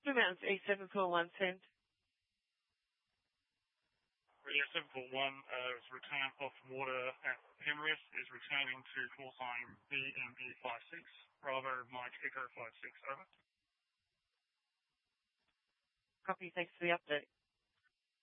Blue Mountains E741 send. Radio 741 is return off water at Penrith, is returning to call sign BME56, Bravo Mike Echo 56, over. Copy, thanks for the update.